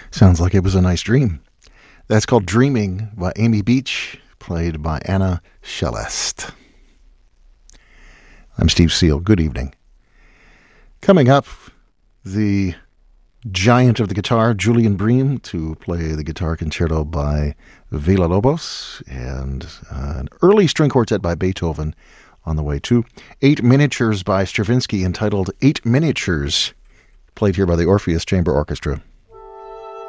Sounds like it was a nice dream. That's called Dreaming by Amy Beach, played by Anna Shellest. I'm Steve Seal. Good evening. Coming up, the giant of the guitar, Julian Bream, to play the guitar concerto by Villa-Lobos, and an early string quartet by Beethoven on the way too. 8 miniatures by Stravinsky entitled 8 Miniatures, played here by the Orpheus Chamber Orchestra.